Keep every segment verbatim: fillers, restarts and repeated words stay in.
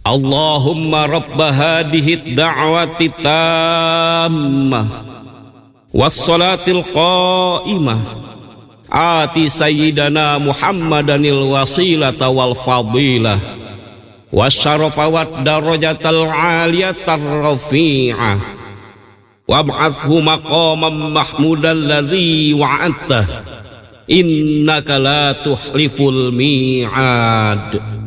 Allahumma rabba hadhihi da'wati tammah wassalatil qa'imah ati sayyidana Muhammadanil wasilata wal fadilah wasyarafa wad darajatal aliyatar rafi'ah wab'athhu maqaman mahmudan ladzi wa'adtah innaka la tukhliful mi'ad.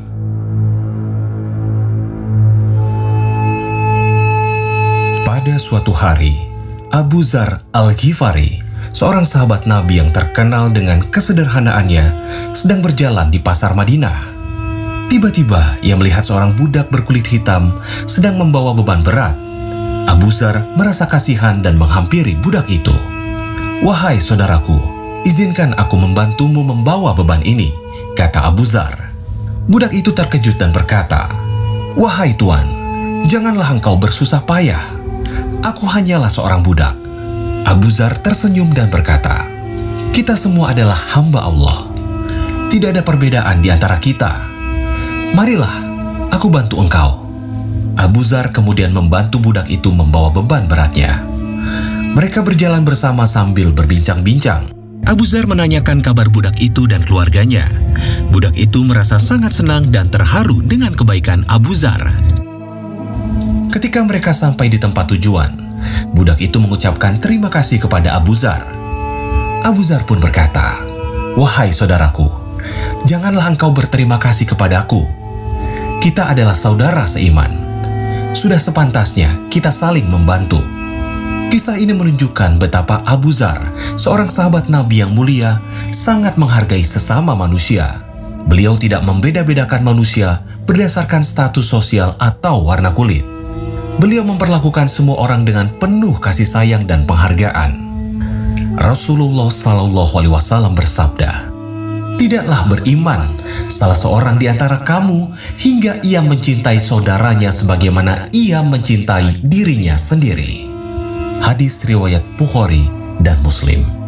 Pada suatu hari, Abu Dzar Al-Ghifari, seorang sahabat Nabi yang terkenal dengan kesederhanaannya, sedang berjalan di pasar Madinah. Tiba-tiba ia melihat seorang budak berkulit hitam sedang membawa beban berat. Abu Dzar merasa kasihan dan menghampiri budak itu. "Wahai saudaraku, izinkan aku membantumu membawa beban ini," kata Abu Dzar. Budak itu terkejut dan berkata, "Wahai tuan, janganlah engkau bersusah payah. Aku hanyalah seorang budak." Abu Dzar tersenyum dan berkata, "Kita semua adalah hamba Allah. Tidak ada perbedaan di antara kita. Marilah, aku bantu engkau." Abu Dzar kemudian membantu budak itu membawa beban beratnya. Mereka berjalan bersama sambil berbincang-bincang. Abu Dzar menanyakan kabar budak itu dan keluarganya. Budak itu merasa sangat senang dan terharu dengan kebaikan Abu Dzar. Ketika mereka sampai di tempat tujuan, budak itu mengucapkan terima kasih kepada Abu Dzar. Abu Dzar pun berkata, "Wahai saudaraku, janganlah engkau berterima kasih kepadaku. Kita adalah saudara seiman. Sudah sepantasnya kita saling membantu." Kisah ini menunjukkan betapa Abu Dzar, seorang sahabat Nabi yang mulia, sangat menghargai sesama manusia. Beliau tidak membeda-bedakan manusia berdasarkan status sosial atau warna kulit. Beliau memperlakukan semua orang dengan penuh kasih sayang dan penghargaan. Rasulullah Shallallahu Alaihi Wasallam bersabda, "Tidaklah beriman salah seorang di antara kamu hingga ia mencintai saudaranya sebagaimana ia mencintai dirinya sendiri." Hadis riwayat Bukhari dan Muslim.